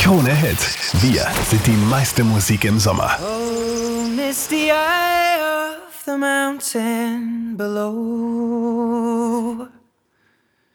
Krone Hit. Wir sind die meiste Musik im Sommer. Oh, misty eye of the mountain below.